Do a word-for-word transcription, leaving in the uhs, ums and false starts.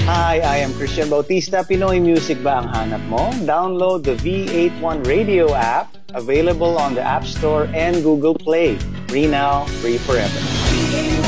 Hi, I am Christian Bautista. Pinoy music ba ang hanap mo? Download the V eighty-one Radio app, available on the App Store and Google Play. Free now, free forever.